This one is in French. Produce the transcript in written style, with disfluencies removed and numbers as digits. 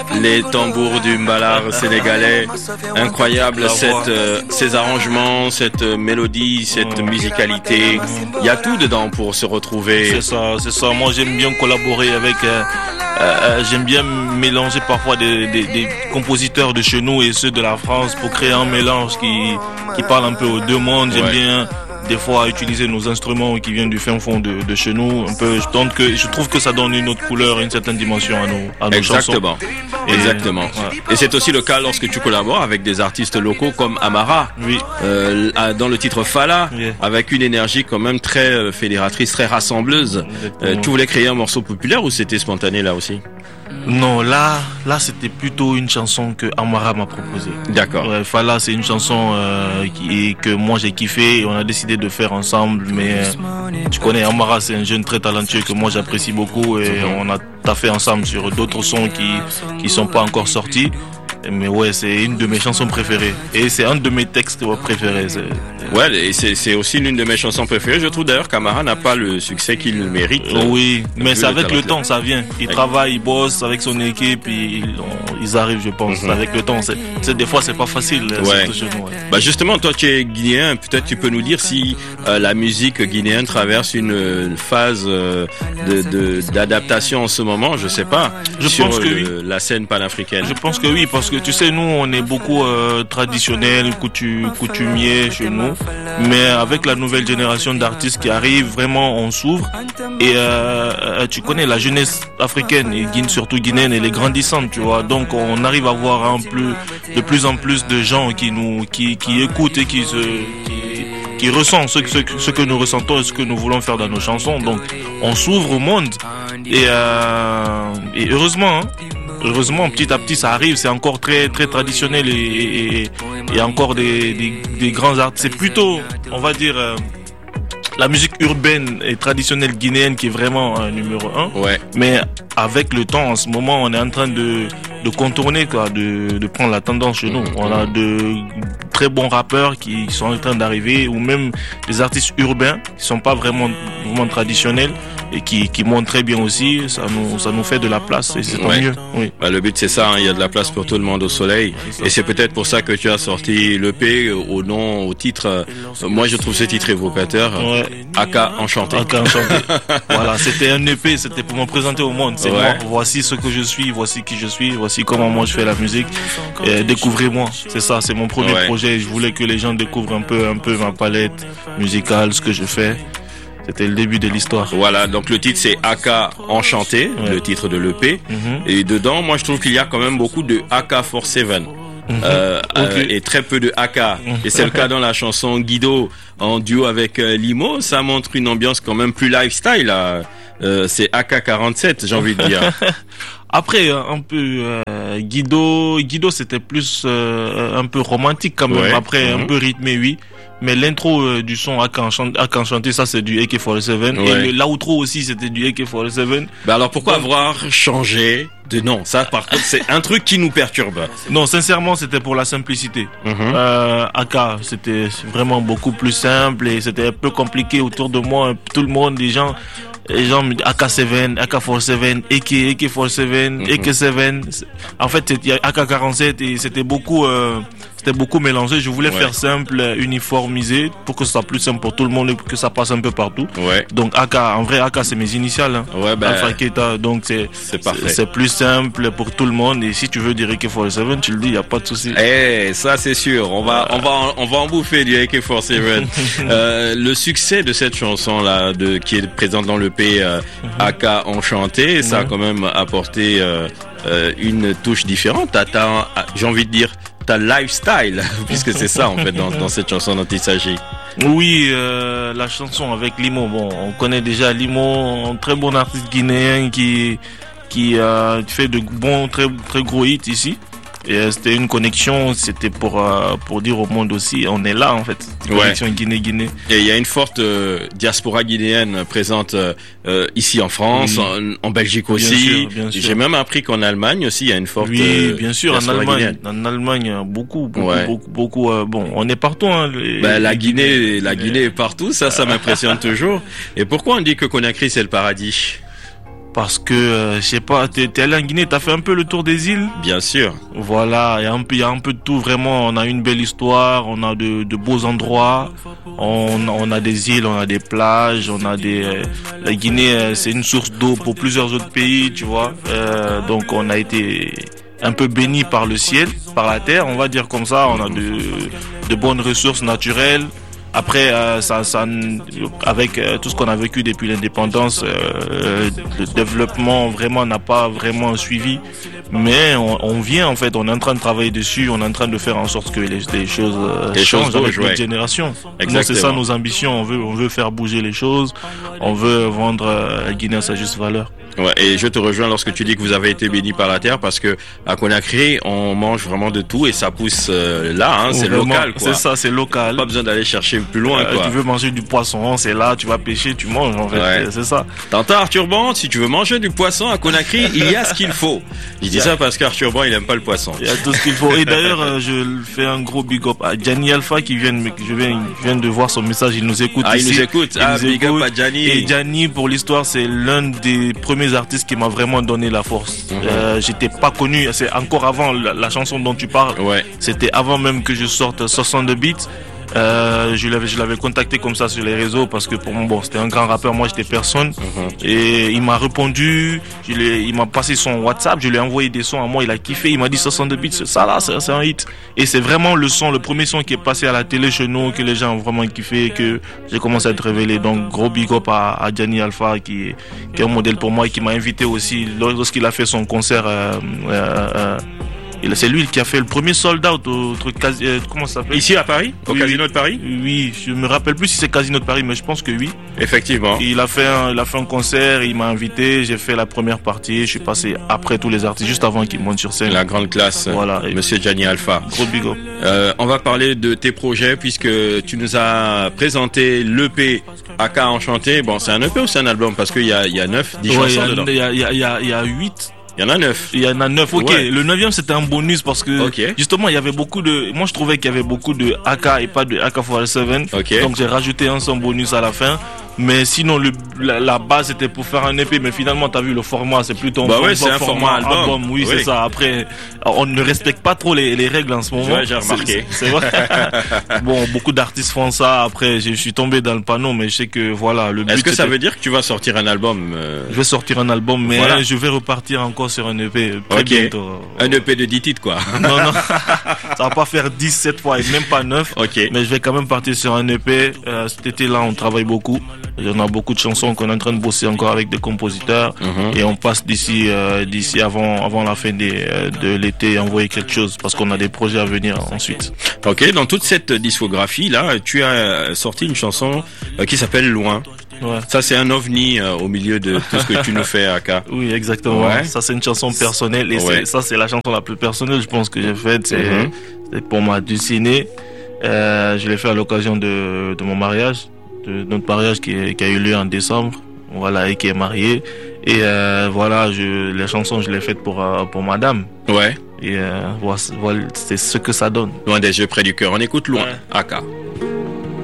les tambours du mbalar sénégalais. Incroyable ces arrangements, cette mélodie, cette musicalité. Il y a tout dedans pour se retrouver. C'est ça. Moi, j'aime bien collaborer avec. J'aime bien mélanger parfois des compositeurs de chez nous et ceux de la France pour créer un mélange qui parle un peu aux deux mondes. J'aime bien des fois utiliser nos instruments qui viennent du fin fond de chez nous. Un peu, je trouve que ça donne une autre couleur, une certaine dimension à nos chansons. Exactement. Et c'est aussi le cas lorsque tu collabores avec des artistes locaux comme Amara. Oui. Dans le titre Fala, avec une énergie quand même très fédératrice, très rassembleuse. Tu voulais créer un morceau populaire ou c'était spontané là aussi? Non, là c'était plutôt une chanson que Amara m'a proposée. D'accord. Fala, c'est une chanson que moi j'ai kiffé et on a décidé de faire ensemble. Mais tu connais, Amara, c'est un jeune très talentueux que moi j'apprécie beaucoup et on a taffé ensemble sur d'autres sons qui sont pas encore sortis. Mais ouais, c'est une de mes chansons préférées et c'est un de mes textes préférés. Ouais, et c'est aussi l'une de mes chansons préférées. Je trouve d'ailleurs qu'Amara n'a pas le succès qu'il mérite. Oui, mais c'est avec le temps, ça vient. Il travaille, il bosse avec son équipe, ils arrivent, je pense. Avec le temps, des fois c'est pas facile. Bah justement, toi tu es guinéen, peut-être tu peux nous dire si la musique guinéenne traverse une phase d'adaptation en ce moment, je sais pas. Je pense que oui. La scène panafricaine. Je pense que oui, parce que tu sais, nous on est beaucoup traditionnel, coutumier chez nous, mais avec la nouvelle génération d'artistes qui arrivent, vraiment on s'ouvre et tu connais la jeunesse africaine et surtout guinéenne, elle est grandissante, tu vois. Donc on arrive à voir de plus en plus de gens qui écoutent et qui ressentent ce que nous ressentons et ce que nous voulons faire dans nos chansons. Donc on s'ouvre au monde et heureusement. Heureusement, petit à petit, ça arrive. C'est encore très très traditionnel et encore des grands artistes. C'est plutôt, on va dire, la musique urbaine et traditionnelle guinéenne qui est vraiment numéro 1. Ouais. Mais avec le temps, en ce moment, on est en train de contourner, de prendre la tendance chez nous. On a de très bons rappeurs qui sont en train d'arriver, ou même des artistes urbains qui sont pas vraiment traditionnels et qui montent très bien aussi. Ça nous fait de la place et c'est tant mieux. Oui. Bah, le but c'est ça, il y a de la place pour tout le monde au soleil. Et c'est peut-être pour ça que tu as sorti l'EP au titre. Moi je trouve ce titre évocateur. Aka Enchanté. Aka Enchanté. Voilà, c'était un EP, c'était pour me présenter au monde. C'est moi, voici ce que je suis, voici qui je suis, voici comment moi je fais la musique. Découvrez-moi. C'est ça, c'est mon premier projet. Je voulais que les gens découvrent un peu ma palette musicale, ce que je fais. C'était le début de l'histoire. Voilà, donc le titre c'est Aka Enchanté, le titre de l'EP. Et dedans, moi je trouve qu'il y a quand même beaucoup de AK-47. Et très peu de AK. Et c'est le cas dans la chanson Guido en duo avec Limo. Ça montre une ambiance quand même plus lifestyle. C'est AK-47, j'ai envie de dire. Après, un peu Guido c'était plus un peu romantique quand même. Après, un peu rythmé, oui. Mais l'intro du son Aka Enchanté, ça c'est du AK-47. Et l'outro aussi c'était du AK-47. Bah alors pourquoi avoir changé de nom? Ça par contre c'est un truc qui nous perturbe. Non, sincèrement c'était pour la simplicité. Aka, c'était vraiment beaucoup plus simple et c'était un peu compliqué autour de moi. Tout le monde, les gens me disent AK-7, AK-47, AK-47, AK-7. En fait, il y a AK-47 et c'était beaucoup mélangé. Je voulais faire simple, uniformisé, pour que ce soit plus simple pour tout le monde et que ça passe un peu partout. Donc en vrai, AK c'est mes initiales. Alpha Keita, donc c'est parfait. C'est plus simple pour tout le monde. Et si tu veux dire AK-47, tu le dis, il y a pas de souci. Ça c'est sûr. On va en bouffer du AK-47. Le succès de cette chanson là, qui est présente dans le P Aka Enchanté, ça a quand même apporté une touche différente. J'ai envie de dire ta lifestyle, puisque c'est ça en fait dans cette chanson dont il s'agit. Oui, la chanson avec Limo. Bon, on connaît déjà Limo, un très bon artiste guinéen qui fait de bons très très gros hits ici. Et c'était une connexion, c'était pour dire au monde aussi, on est là en fait. Connexion Guinée. Et il y a une forte diaspora guinéenne présente ici en France, en Belgique aussi. Bien sûr. J'ai même appris qu'en Allemagne aussi il y a une forte bien sûr, en Allemagne beaucoup. Bon, on est partout. La Guinée est partout, ça m'impressionne toujours. Et pourquoi on dit que Conakry c'est le paradis? parce que je sais pas, t'es allé en Guinée, t'as fait un peu le tour des îles. Bien sûr. Voilà, il y a un peu de tout, vraiment. On a une belle histoire, on a de beaux endroits, on a des îles, on a des plages, on a la Guinée, c'est une source d'eau pour plusieurs autres pays, tu vois. Donc on a été un peu béni par le ciel, par la terre, on va dire comme ça. On a de bonnes ressources naturelles. Après, avec tout ce qu'on a vécu depuis l'indépendance, le développement vraiment n'a pas vraiment suivi. Mais on vient, en fait, on est en train de travailler dessus, on est en train de faire en sorte que les choses changent avec notre génération. Exactement. C'est ça nos ambitions, on veut faire bouger les choses, on veut vendre la Guinée à sa juste valeur. Ouais, et je te rejoins lorsque tu dis que vous avez été béni par la terre, parce que à Conakry, on mange vraiment de tout et ça pousse là, hein, c'est vraiment, local, quoi. C'est ça, c'est local. Pas besoin d'aller chercher plus loin, quoi. Tu veux manger du poisson, c'est là, tu vas pêcher, tu manges, en fait. Ouais. C'est ça. T'entends, Arthur Ban, si tu veux manger du poisson à Conakry, il y a ce qu'il faut. Je dis ça parce qu'Arthur Ban, il aime pas le poisson. Il y a tout ce qu'il faut. Et d'ailleurs, je fais un gros big up à Gianni Alpha qui vient de voir son message, il nous écoute ici. Il nous écoute. Big up à Gianni. Et Gianni, pour l'histoire, c'est l'un des premiers artistes qui m'a vraiment donné la force. J'étais pas connu, c'est encore avant la chanson dont tu parles. Ouais. C'était avant même que je sorte 62 beats. Je l'avais contacté comme ça sur les réseaux parce que pour moi, bon, c'était un grand rappeur, moi j'étais personne. Et il m'a répondu, il m'a passé son WhatsApp, je lui ai envoyé des sons à moi, il a kiffé, il m'a dit 62 beats, ça là, c'est un hit. Et c'est vraiment le premier son qui est passé à la télé chez nous, que les gens ont vraiment kiffé, et que j'ai commencé à être révélé. Donc gros big up à Gianni Alpha qui est un modèle pour moi et qui m'a invité aussi lorsqu'il a fait son concert. C'est lui qui a fait le premier sold out au truc comment ça s'appelle? Ici à Paris, au Casino de Paris. Oui, je me rappelle plus si c'est Casino de Paris, mais je pense que oui. Effectivement. Il a fait un concert, il m'a invité, j'ai fait la première partie, je suis passé après tous les artistes juste avant qu'ils montent sur scène. La grande classe. Voilà. Monsieur Gianni Alpha. Gros big up. On va parler de tes projets puisque tu nous as présenté l'EP AK Enchanté. Bon, c'est un EP ou c'est un album parce qu'il y a 10 chansons dedans. Il y a 8. Il y en a 9. Il y en a 9, ok. Ouais. Le 9e c'était un bonus parce que justement il y avait beaucoup de... Moi je trouvais qu'il y avait beaucoup de AK et pas de AK-47. Donc j'ai rajouté un son bonus à la fin. Mais sinon la base c'était pour faire un EP, mais finalement t'as vu le format, c'est plutôt c'est un format album. Oui, c'est ça. Après on ne respecte pas trop les règles en ce moment. Ouais, j'ai remarqué. C'est vrai. Bon, beaucoup d'artistes font ça. Après je suis tombé dans le panneau, mais je sais que voilà le but. Est-ce que ça veut dire que tu vas sortir un album Je vais sortir un album, mais je vais repartir encore sur un EP très bientôt. Un EP de 10 titres quoi. Non, ça va pas faire 10 cette fois et même pas 9. Mais je vais quand même partir sur un EP. Cet été-là on travaille beaucoup. On a beaucoup de chansons qu'on est en train de bosser encore avec des compositeurs et on passe d'ici avant la fin de l'été envoyer quelque chose parce qu'on a des projets à venir ensuite. Ok, dans toute cette discographie là, tu as sorti une chanson qui s'appelle Loin. Ouais. Ça c'est un ovni au milieu de tout ce que tu nous fais, AK. Oui, exactement. Ouais. Ça c'est une chanson personnelle et ça c'est la chanson la plus personnelle je pense que j'ai faite. C'est pour ma dulcinée. Je l'ai fait à l'occasion de mon mariage. De notre mariage qui a eu lieu en décembre, voilà, et qui est marié. Et voilà, la chanson je l'ai faite pour madame. Ouais. Et voilà, c'est ce que ça donne. Loin des yeux, près du cœur. On écoute Loin, AK.